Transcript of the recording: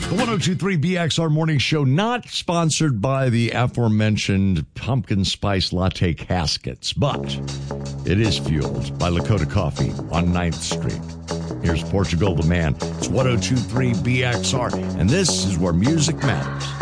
The 102.3 BXR Morning Show, not sponsored by the aforementioned pumpkin spice latte caskets, but it is fueled by Lakota Coffee on 9th Street. Here's Portugal the Man. It's 102.3 BXR, and this is where music matters.